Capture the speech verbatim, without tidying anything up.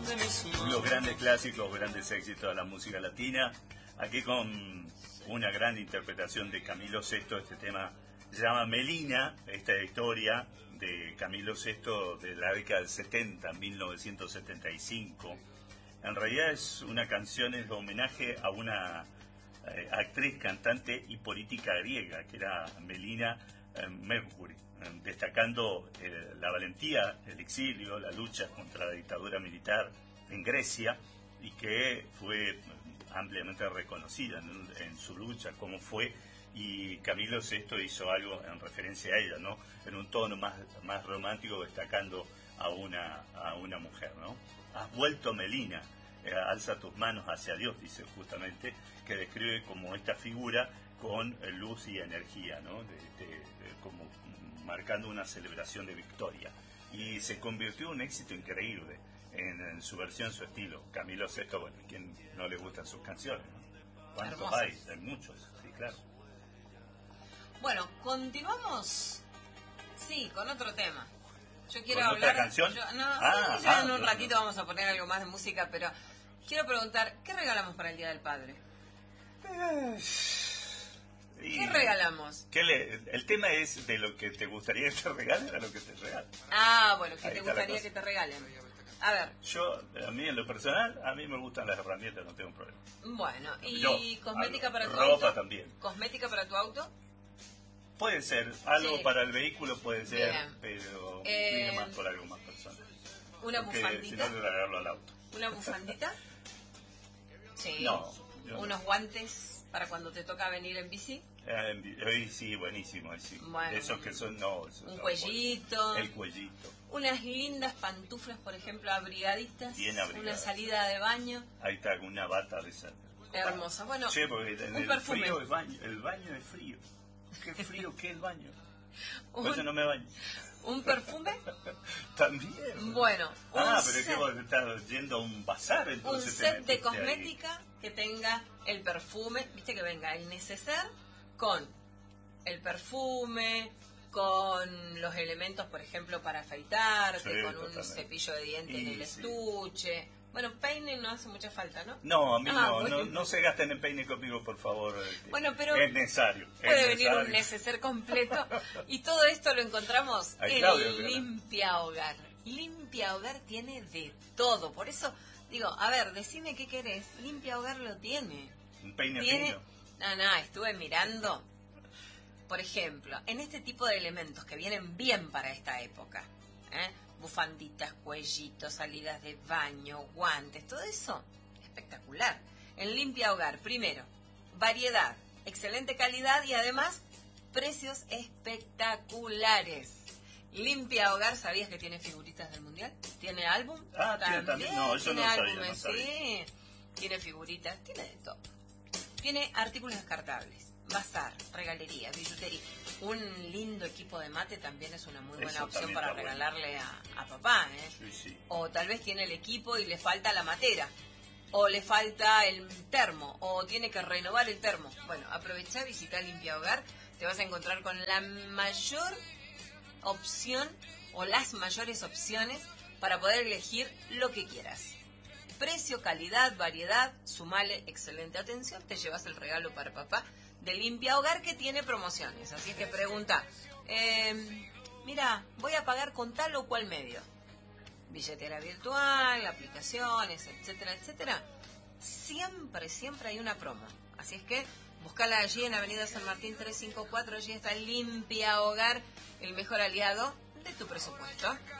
Los grandes clásicos, grandes éxitos de la música latina. Aquí con una gran interpretación de Camilo Sesto, este tema se llama Melina, esta historia de Camilo Sesto de la década del setenta, mil novecientos setenta y cinco. En realidad es una canción, es de homenaje a una eh, actriz, cantante y política griega, que era Melina eh, Mercury, eh, destacando eh, la valentía, el exilio, la lucha contra la dictadura militar en Grecia, y que fue ampliamente reconocida en, en su lucha, como fue, y Camilo Sesto hizo algo en referencia a ella, ¿no? En un tono más, más romántico, destacando a una, a una mujer, ¿no? Has vuelto, Melina, eh, alza tus manos hacia Dios, dice justamente, que describe como esta figura con eh, luz y energía, ¿no? De, de, de, como marcando una celebración de victoria. Y se convirtió en un éxito increíble en, en su versión, su estilo. Camilo Sesto, bueno, ¿quién no le gustan sus canciones, ¿no? ¿Cuántos Hermosas. hay? Hay muchos, sí, claro. Bueno, continuamos, sí, con otro tema. Yo quiero ¿Con hablar... otra canción? yo- no, Ah, sí, ya ah, en un no, ratito no. vamos a poner algo más de música, pero quiero preguntar, ¿qué regalamos para el Día del Padre? Y- ¿Qué regalamos? ¿Qué le- el tema es de lo que te gustaría que te regalen a lo que te regalen. Ah, bueno, ¿qué Ahí te está la gustaría cosa. que te regalen? A ver, Yo, a mí en lo personal, a mí me gustan las herramientas, no tengo problema. bueno, ¿y Yo, cosmética algo. para tu Ropa auto? también. ¿Cosmética para tu auto? Puede ser, algo Sí. para el vehículo puede ser, Bien. pero Eh, viene más por algo más personal. ¿Una Porque si bufandita? no, le regalo al auto. ¿Una bufandita? Sí. No, yo no. ¿Unos guantes para cuando te toca venir en bici? Eh, en vi- eh, sí, buenísimo, ahí sí. Bueno, Esos que son, no. esos un no, cuellito. El cuellito. Unas lindas pantuflas, por ejemplo, abrigaditas. Bien abrigadas. Una salida de baño Ahí está, una bata de esa. hermosa. Bueno, Che, porque en un el perfume. frío el baño, el baño es frío. Qué frío que el baño. Por Un- eso no me baño. un perfume. También. Bueno, un Ah, pero es set, que vos estás yendo a un bazar, un entonces. te set de metiste ahí. cosmética que tenga el perfume, viste que venga el neceser con el perfume, con los elementos, por ejemplo, para afeitarte, Sí, con un totalmente. cepillo de dientes en Y el sí. estuche. Bueno, peine no hace mucha falta, ¿no? No, a mí Ah, no, bueno. no, no se gasten en peine conmigo, por favor. este, Bueno, pero es necesario. es Puede venir un necesario. neceser completo y todo esto lo encontramos Ay, en Claudio, claro. Limpia Hogar. Limpia Hogar tiene de todo, por eso digo, a ver, decime qué querés. Limpia Hogar lo tiene. Un peine Tiene, fino. no, no, estuve mirando, por ejemplo, en este tipo de elementos que vienen bien para esta época, ¿eh? Bufanditas, cuellitos, salidas de baño, guantes, todo eso, espectacular. En Limpia Hogar, primero, variedad, excelente calidad y además precios espectaculares. Limpia Hogar, ¿sabías que tiene figuritas del Mundial? ¿Tiene álbum? Ah, tiene también. No, eso tiene no sabía, álbumes, no sabía. sí. Tiene figuritas, tiene de todo. Tiene artículos descartables, bazar, regalería, billutería. Un lindo equipo de mate también es una muy buena Eso opción también para está bueno. regalarle a, a papá, ¿eh? Sí, sí. O tal vez tiene el equipo y le falta la matera, o le falta el termo, o tiene que renovar el termo. Bueno, aprovecha, visita Limpia Hogar, te vas a encontrar con la mayor opción o las mayores opciones para poder elegir lo que quieras. Precio, calidad, variedad, sumale excelente atención, te llevas el regalo para papá de Limpia Hogar que tiene promociones. Así es que pregunta, eh, mira, voy a pagar con tal o cual medio. Billetera virtual, aplicaciones, etcétera, etcétera. Siempre, siempre hay una promo. Así es que búscala allí en Avenida San Martín trescientos cincuenta y cuatro. Allí está Limpia Hogar, el mejor aliado de tu presupuesto.